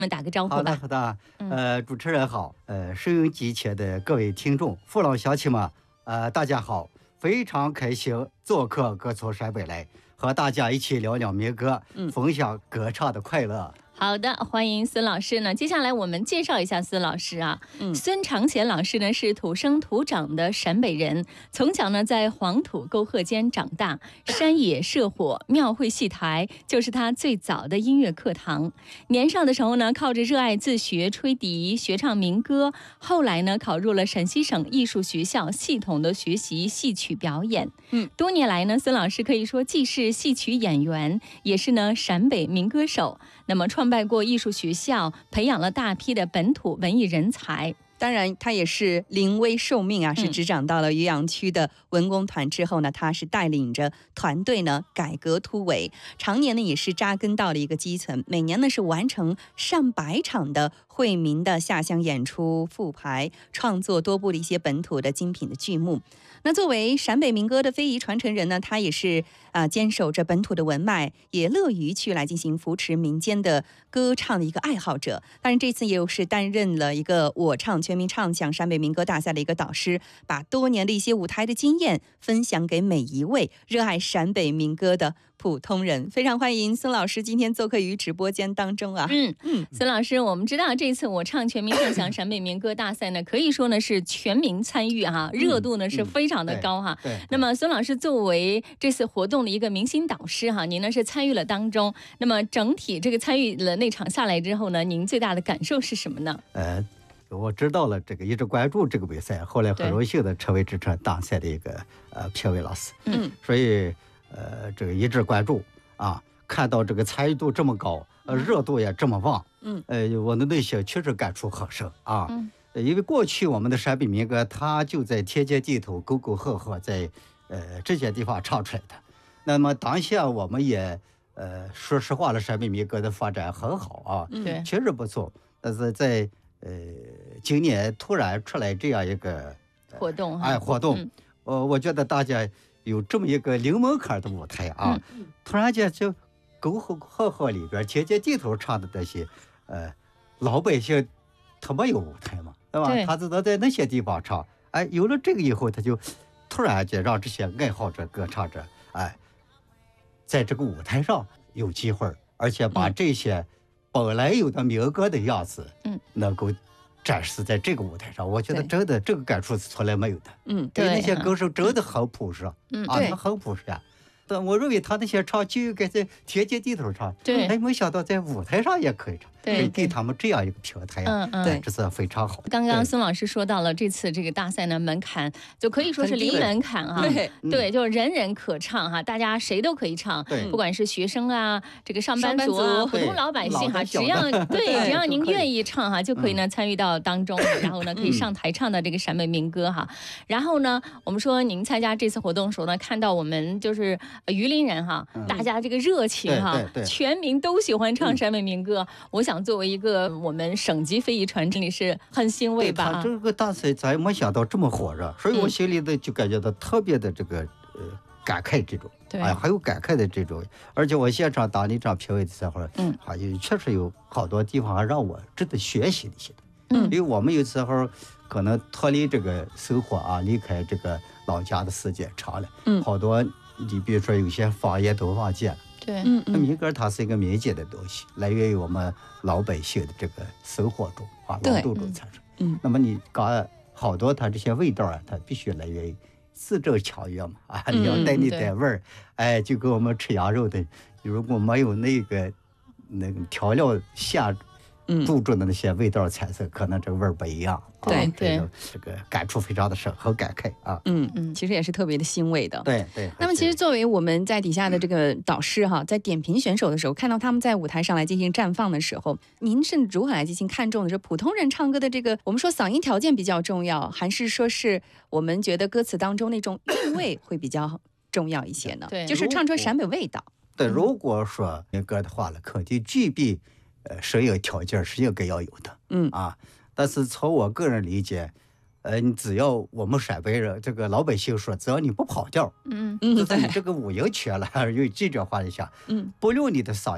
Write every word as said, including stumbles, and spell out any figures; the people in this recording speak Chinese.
们打个招呼吧。 好的，好的。呃，主持人好，呃，收音机前的各位听众、父老乡亲们，呃，大家好，非常开心做客歌从陕北来，和大家一起聊聊民歌， 嗯， 分享歌唱的快乐。 好的，欢迎孙老师呢。接下来我们介绍一下孙老师啊。嗯，孙长乾老师呢是土生土长的陕北人，从小呢在黄土沟壑间长大，山野社火、庙会戏台就是他最早的音乐课堂。年少的时候呢，靠着热爱自学吹笛、学唱民歌，后来呢考入了陕西省艺术学校，系统的学习戏曲表演。嗯，多年来呢，孙老师可以说既是戏曲演员，也是呢陕北民歌手。那么创办过艺术学校，培养了大批的本土文艺人才。 当然他也是临危受命啊，是执掌到了渔阳区的文工团之后呢，他是带领着团队呢改革突围，常年呢也是扎根到了一个基层，每年呢是完成上百场的惠民的下乡演出复排，创作多部的一些本土的精品的剧目。那作为陕北民歌的非遗传承人呢，他也是啊、呃、坚守着本土的文脉，也乐于去来进行扶持民间的歌唱的一个爱好者。当然这次也又是担任了一个我唱全民唱响陕北民歌大赛的一个导师，把多年的一些舞台的经验分享给每一位热爱陕北民歌的普通人。非常欢迎孙老师今天做客于直播间当中啊。 嗯嗯，孙老师，我们知道这次我唱全民唱响陕北民歌大赛呢，可以说呢是全民参与哈、啊，热度呢是非常的高哈。 对。 那么孙老师作为这次活动的一个明星导师哈，您呢是参与了当中。那么整体这个参与了那场下来之后呢，您最大的感受是什么呢？ 呃。我知道了，这个一直关注这个比赛，后来很荣幸的成为这场大赛的一个呃评委老师。嗯，所以呃这个一直关注啊，看到这个参与度这么高，呃热度也这么旺，嗯，呃我的内心确实感触很深啊。嗯，因为过去我们的陕北民歌，它就在天阶地头、沟沟壑壑，在呃这些地方唱出来的。那么当下我们也呃说实话了，陕北民歌的发展很好啊，对，确实不错。但是在呃，今年突然出来这样一个活动， 哎，活动，嗯、呃，我觉得大家有这么一个零门槛的舞台啊，嗯、突然间就沟沟壑壑里边天阶地头唱的那些，呃，老百姓他没有舞台嘛，对吧？对，他只能在那些地方唱，哎，有了这个以后，他就突然间让这些爱好者、歌唱者，哎，在这个舞台上有机会，而且把这些、嗯。本来有的民歌的样子，嗯，能够展示在这个舞台上，我觉得真的这个感触是从来没有的。嗯，对，那些歌手真的很朴实，嗯，啊，他很朴实啊。但我认为他那些唱就应该在天阶地头唱，对，哎，没想到在舞台上也可以唱。对，给他们这样一个平台啊，嗯嗯，对，这是非常好。 刚刚孙老师说到了这次这个大赛呢，门槛就可以说是零门槛啊，对对，就人人可唱哈，大家谁都可以唱，不管是学生啊，这个上班族啊，普通老百姓哈，只要对，只要您愿意唱哈，就可以呢参与到当中，然后呢可以上台唱的这个陕北民歌哈。然后呢，我们说您参加这次活动的时候呢，看到我们就是榆林人哈，大家这个热情哈，全民都喜欢唱陕北民歌，我想。作为一个我们省级非遗传承里是很欣慰吧？ 他这个大赛咱没想到这么火热，所以我心里的就感觉到特别的这个呃感慨这种，对，哎，还有感慨的这种。而且我现场当那场评委的时候，嗯，还有确实有好多地方让我值得学习的些。嗯，因为我们有时候可能脱离这个生活啊，离开这个老家的时间长了，嗯，好多你比如说有些方言都忘记了。 对，嗯嗯，民歌它是一个民间的东西，来源于我们老百姓的这个生活中啊，劳动中产生。嗯，那么你搞好多它这些味道啊，它必须来源于字正腔圆嘛啊，你要带你带味儿，哎，就跟我们吃羊肉的，如果没有那个那个调料下注重的那些味道产生，可能这个味儿不一样。 对对， 这个感触非常的深，很感慨啊。 嗯嗯，其实也是特别的欣慰的。 对对。 那么其实作为我们在底下的这个导师哈，在点评选手的时候，看到他们在舞台上来进行绽放的时候，您是如何来进行看重的？是普通人唱歌的这个，我们说嗓音条件比较重要，还是说是我们觉得歌词当中那种韵味会比较重要一些呢？对，就是唱出陕北味道。 对，如果说民歌的话呢，肯定具备呃声音条件是应该要有的。嗯啊。但是从我个人理解，呃，你只要我们陕北人这个老百姓说，只要你不跑调，嗯嗯，就是你这个五音全了，用这句话一下，嗯，不论你的嗓